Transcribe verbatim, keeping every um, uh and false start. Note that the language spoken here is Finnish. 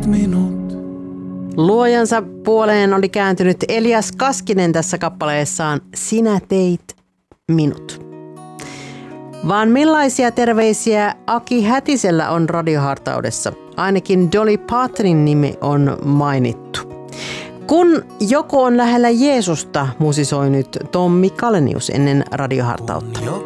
minut. Luojansa puoleen oli kääntynyt Elias Kaskinen tässä kappaleessaan Sinä teit minut. Vaan millaisia terveisiä Aki Hätisellä on radiohartaudessa? Ainakin Dolly Partonin nimi on mainittu. Kun joku on lähellä Jeesusta, musisoi nyt Tommi Kalenius ennen radiohartautta.